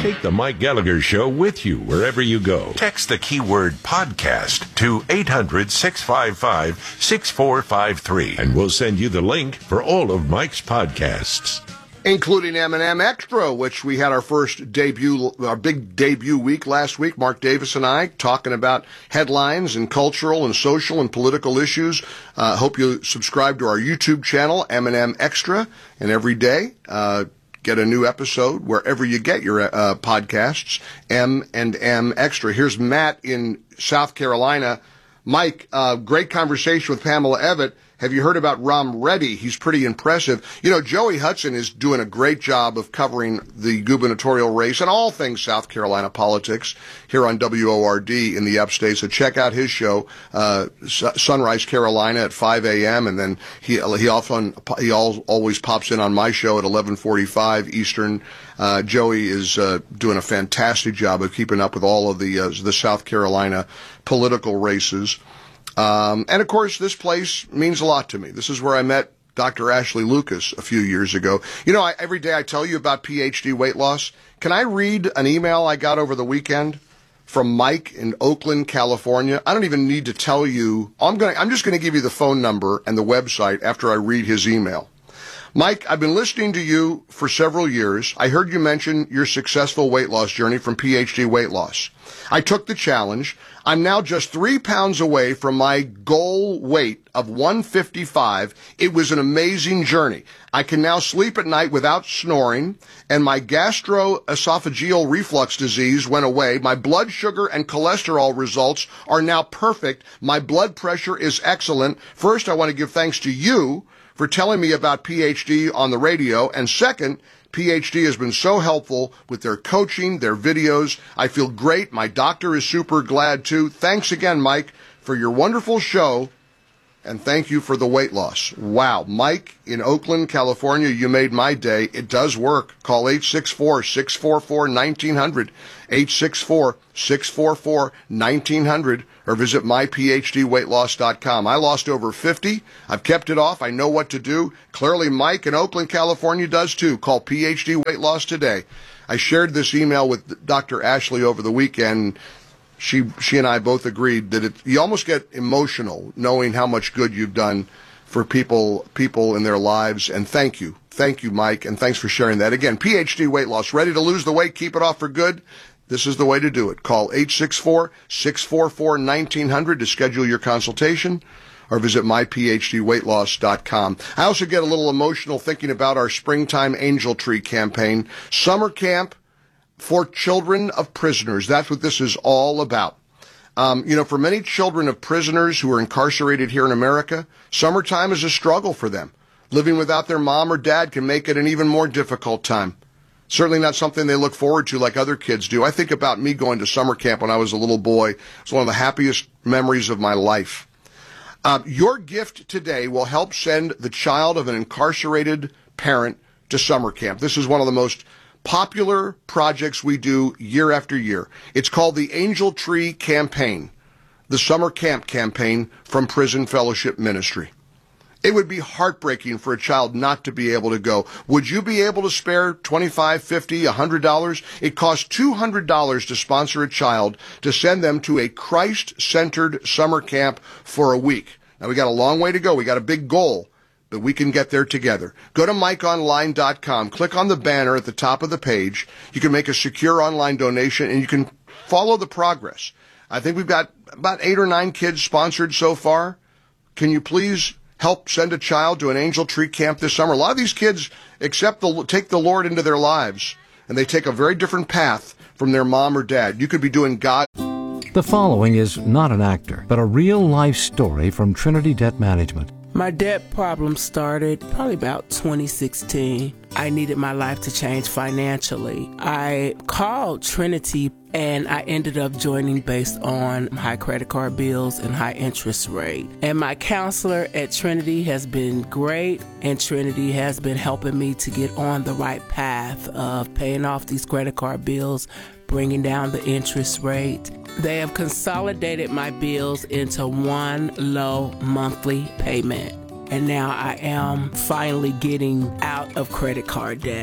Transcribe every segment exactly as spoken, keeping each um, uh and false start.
Take the Mike Gallagher Show with you wherever you go. Text the keyword podcast to eight hundred, six five five, six four five three, and we'll send you the link for all of Mike's podcasts, including M and M Extra, which we had our first debut, our big debut week last week. Mark Davis and I talking about headlines and cultural and social and political issues. Uh, hope you subscribe to our YouTube channel, M and M Extra, and every day uh, get a new episode wherever you get your uh, podcasts, M and M Extra. Here's Matt in South Carolina. Mike, uh, great conversation with Pamela Evett. Have you heard about Ram Reddy? He's pretty impressive. You know, Joey Hudson is doing a great job of covering the gubernatorial race and all things South Carolina politics here on W O R D in the upstate. So check out his show, uh, Sunrise Carolina at five a.m. And then he he often he always pops in on my show at eleven forty-five Eastern. Uh, Joey is uh, doing a fantastic job of keeping up with all of the uh, the South Carolina political races. Um, and, of course, this place means a lot to me. This is where I met Doctor Ashley Lucas a few years ago. You know, I, every day I tell you about P H D weight loss. Can I read an email I got over the weekend from Mike in Oakland, California? I don't even need to tell you. I'm going I'm just going to give you the phone number and the website after I read his email. Mike, I've been listening to you for several years. I heard you mention your successful weight loss journey from P H D Weight Loss. I took the challenge. I'm now just three pounds away from my goal weight of one fifty-five. It was an amazing journey. I can now sleep at night without snoring, and my gastroesophageal reflux disease went away. My blood sugar and cholesterol results are now perfect. My blood pressure is excellent. First, I want to give thanks to you for telling me about P H D on the radio, and second, P H D has been so helpful with their coaching, their videos. I feel great. My doctor is super glad too. Thanks again, Mike, for your wonderful show, and thank you for the weight loss. Wow. Mike in Oakland, California, you made my day. It does work. Call eight six four, six four four, one nine zero zero, eight six four, six four four, one nine zero zero, or visit my p h d weight loss dot com. I lost over fifty. I've kept it off. I know what to do. Clearly, Mike in Oakland, California does too. Call P H D Weight Loss today. I shared this email with Doctor Ashley over the weekend. She she and I both agreed that it, you almost get emotional knowing how much good you've done for people people in their lives. And thank you. Thank you, Mike, and thanks for sharing that. Again, P H D Weight Loss. Ready to lose the weight, keep it off for good? This is the way to do it. Call eight six four, six four four, one nine zero zero to schedule your consultation, or visit my p h d weight loss dot com. I also get a little emotional thinking about our Springtime Angel Tree campaign. Summer camp for children of prisoners. That's what this is all about. Um, you know, for many children of prisoners who are incarcerated here in America, summertime is a struggle for them. Living without their mom or dad can make it an even more difficult time. Certainly not something they look forward to like other kids do. I think about me going to summer camp when I was a little boy. It's one of the happiest memories of my life. Uh, your gift today will help send the child of an incarcerated parent to summer camp. This is one of the most popular projects we do year after year. It's called the Angel Tree Campaign, the summer camp campaign from Prison Fellowship Ministry. It would be heartbreaking for a child not to be able to go. Would you be able to spare twenty-five dollars, fifty dollars, one hundred dollars? It costs two hundred dollars to sponsor a child to send them to a Christ-centered summer camp for a week. Now, we got a long way to go. We got a big goal, but we can get there together. Go to mike online dot com. Click on the banner at the top of the page. You can make a secure online donation, and you can follow the progress. I think we've got about eight or nine kids sponsored so far. Can you please help send a child to an Angel Tree camp this summer? A lot of these kids accept the, take the Lord into their lives, and they take a very different path from their mom or dad. You could be doing God. The following is not an actor, but a real-life story from Trinity Debt Management. My debt problem started probably about twenty sixteen. I needed my life to change financially. I called Trinity and I ended up joining based on high credit card bills and high interest rate. And my counselor at Trinity has been great, and Trinity has been helping me to get on the right path of paying off these credit card bills, bringing down the interest rate. They have consolidated my bills into one low monthly payment. And now I am finally getting out of credit card debt.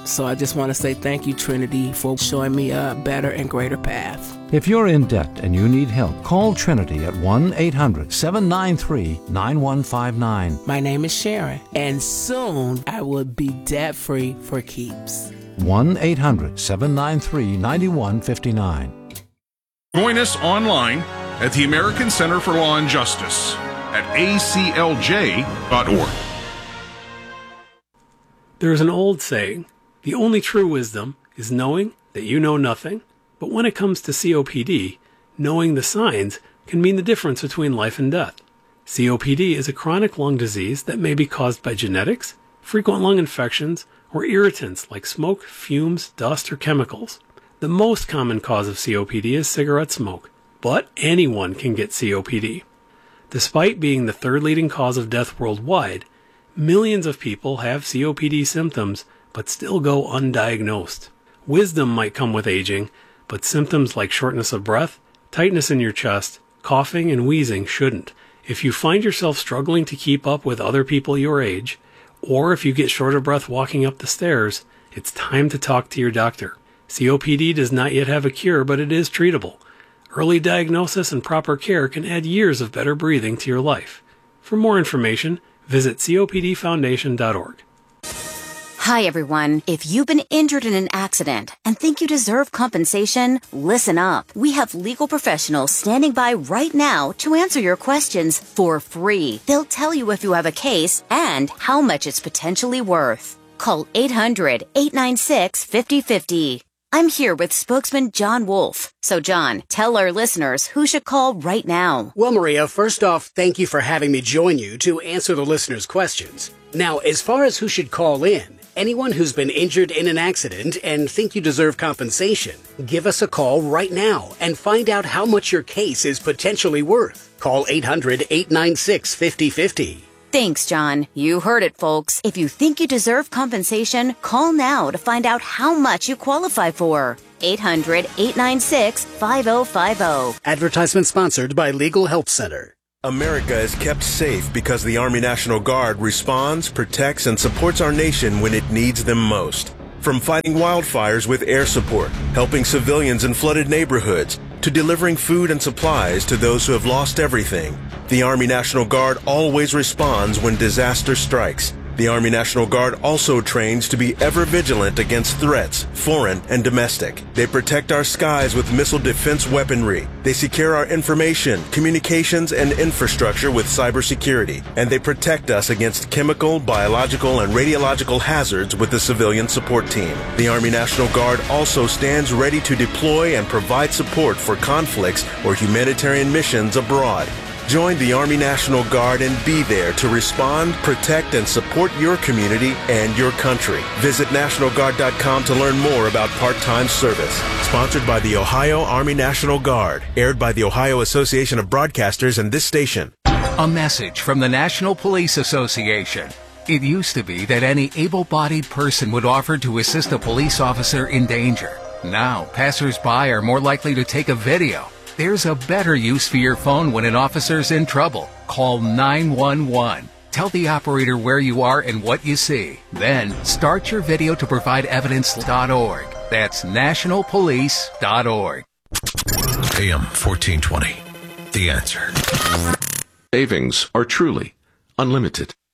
So I just want to say thank you, Trinity, for showing me a better and greater path. If you're in debt and you need help, call Trinity at one eight hundred seven nine three nine one five nine. My name is Sharon, and soon I will be debt-free for keeps. one eight hundred seven nine three nine one five nine. Join us online at the American Center for Law and Justice at A C L J dot org. There is an old saying, the only true wisdom is knowing that you know nothing. But when it comes to C O P D, knowing the signs can mean the difference between life and death. C O P D is a chronic lung disease that may be caused by genetics, frequent lung infections, or irritants like smoke, fumes, dust, or chemicals. The most common cause of C O P D is cigarette smoke, but anyone can get C O P D. Despite being the third leading cause of death worldwide, millions of people have C O P D symptoms but still go undiagnosed. Wisdom might come with aging, but symptoms like shortness of breath, tightness in your chest, coughing, and wheezing shouldn't. If you find yourself struggling to keep up with other people your age, or if you get short of breath walking up the stairs, it's time to talk to your doctor. C O P D does not yet have a cure, but it is treatable. Early diagnosis and proper care can add years of better breathing to your life. For more information, visit C O P D foundation dot org. Hi, everyone. If you've been injured in an accident and think you deserve compensation, listen up. We have legal professionals standing by right now to answer your questions for free. They'll tell you if you have a case and how much it's potentially worth. Call eight hundred eight nine six five zero five zero. I'm here with spokesman John Wolf. So, John, tell our listeners who should call right now. Well, Maria, first off, thank you for having me join you to answer the listeners' questions. Now, as far as who should call in, anyone who's been injured in an accident and think you deserve compensation, give us a call right now and find out how much your case is potentially worth. Call eight hundred eight nine six five zero five zero. Thanks, John. You heard it, folks. If you think you deserve compensation, call now to find out how much you qualify for. eight hundred eight nine six five zero five zero. Advertisement sponsored by Legal Help Center. America is kept safe because the Army National Guard responds, protects, and supports our nation when it needs them most. From fighting wildfires with air support, helping civilians in flooded neighborhoods, to delivering food and supplies to those who have lost everything, the Army National Guard always responds when disaster strikes. The Army National Guard also trains to be ever vigilant against threats, foreign and domestic. They protect our skies with missile defense weaponry. They secure our information, communications, and infrastructure with cybersecurity. And they protect us against chemical, biological, and radiological hazards with the civilian support team. The Army National Guard also stands ready to deploy and provide support for conflicts or humanitarian missions abroad. Join the Army National Guard and be there to respond, protect, and support your community and your country. Visit National Guard dot com to learn more about part-time service. Sponsored by the Ohio Army National Guard. Aired by the Ohio Association of Broadcasters and this station. A message from the National Police Association. It used to be that any able-bodied person would offer to assist a police officer in danger. Now, passers-by are more likely to take a video. There's a better use for your phone when an officer's in trouble. Call nine one one. Tell the operator where you are and what you see. Then start your video to provide evidence dot org. That's national police dot org. A M fourteen twenty. The Answer. Savings are truly unlimited.